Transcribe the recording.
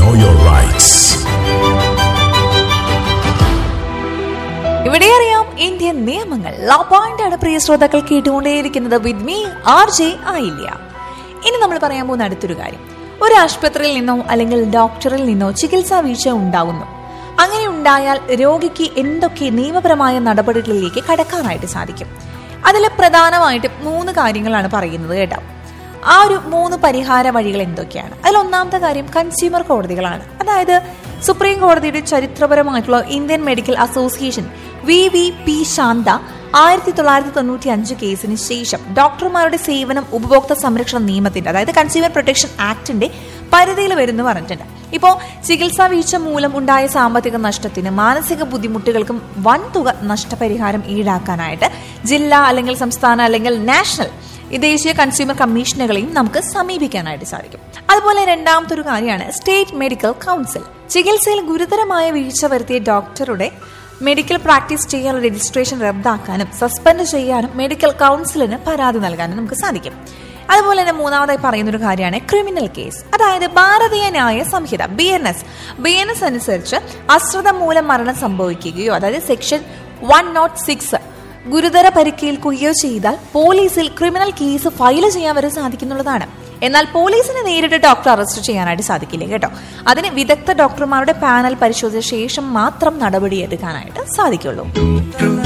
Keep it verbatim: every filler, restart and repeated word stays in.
know your rights. ഇവിടെ അറിയാം Indian നിയമങ്ങൾ. ലോ പോയിന്റാണ് പ്രിയ ശ്രോതാക്കൾ കേട്ടുകൊണ്ടേയിരിക്കുന്നത്. With me R J Ayilya. ഇനി നമ്മൾ പറയാൻ പോകുന്ന അടുത്തൊരു കാര്യം, ഒരു ആശുപത്രിയിൽ നിന്നോ അല്ലെങ്കിൽ ഡോക്ടറിൽ നിന്നോ ചികിത്സാ വീഴ്ച ഉണ്ടാവുന്നു. അങ്ങനെ ഉണ്ടായാൽ രോഗിക്ക് എന്തൊക്കെ നിയമപരമായ നടപടികളിലേക്ക് കടക്കാനായിട്ട് സാധിക്കും. അതിൽ പ്രധാനമായിട്ടും മൂന്ന് കാര്യങ്ങളാണ് പറയുന്നത് കേട്ടോ. ആ ഒരു മൂന്ന് പരിഹാര വഴികൾ എന്തൊക്കെയാണ്? അതിൽ ഒന്നാമത്തെ കാര്യം കൺസ്യൂമർ കോടതികളാണ്. അതായത് സുപ്രീം കോടതിയുടെ ചരിത്രപരമായിട്ടുള്ള Indian medical association V V P Shantha ആയിരത്തി തൊള്ളായിരത്തി തൊണ്ണൂറ്റി അഞ്ച് കേസിന് ശേഷം ഡോക്ടർമാരുടെ സേവനം ഉപഭോക്തൃ സംരക്ഷണ നിയമത്തിന്റെ, അതായത് കൺസ്യൂമർ പ്രൊട്ടക്ഷൻ ആക്ടിന്റെ പരിധിയിൽ വരുന്നു പറഞ്ഞിട്ടുണ്ട്. ഇപ്പോൾ ചികിത്സാ വീഴ്ച മൂലം ഉണ്ടായ സാമ്പത്തിക നഷ്ടത്തിന് മാനസിക ബുദ്ധിമുട്ടുകൾക്കും വൻതുക നഷ്ടപരിഹാരം ഈടാക്കാനായിട്ട് ജില്ലാ അല്ലെങ്കിൽ സംസ്ഥാന അല്ലെങ്കിൽ നാഷണൽ ഈ ദേശീയ കൺസ്യൂമർ കമ്മീഷനുകളെയും നമുക്ക് സമീപിക്കാനായിട്ട് സാധിക്കും. അതുപോലെ രണ്ടാമത്തെ ഒരു കാര്യമാണ് സ്റ്റേറ്റ് മെഡിക്കൽ കൗൺസിൽ. ചികിത്സയിൽ ഗുരുതരമായ വീഴ്ച വരുത്തിയ ഡോക്ടറുടെ മെഡിക്കൽ പ്രാക്ടീസ് ചെയ്യാനുള്ള രജിസ്ട്രേഷൻ റദ്ദാക്കാനും സസ്പെൻഡ് ചെയ്യാനും മെഡിക്കൽ കൗൺസിലിന് പരാതി നൽകാനും നമുക്ക് സാധിക്കും. അതുപോലെ തന്നെ മൂന്നാമതായി പറയുന്ന ഒരു കാര്യമാണ് ക്രിമിനൽ കേസ്. അതായത് ഭാരതീയ ന്യായ സംഹിത B N S B N S അനുസരിച്ച് അശ്രദ്ധ മൂലം മരണം സംഭവിക്കുകയോ അതായത് സെക്ഷൻ വൺ നോട്ട് സിക്സ് ഗുരുതര പരിക്കേൽക്കുകയോ ചെയ്താൽ പോലീസിൽ ക്രിമിനൽ കേസ് ഫയൽ ചെയ്യാൻ വരെ സാധിക്കുന്നുള്ളതാണ്. എന്നാൽ പോലീസിനെ നേരിട്ട് ഡോക്ടർ അറസ്റ്റ് ചെയ്യാനായിട്ട് സാധിക്കില്ല കേട്ടോ. അതിന് വിദഗ്ധ ഡോക്ടർമാരുടെ പാനൽ പരിശോധിച്ച ശേഷം മാത്രം നടപടിയെടുക്കാനായിട്ട് സാധിക്കുള്ളൂ.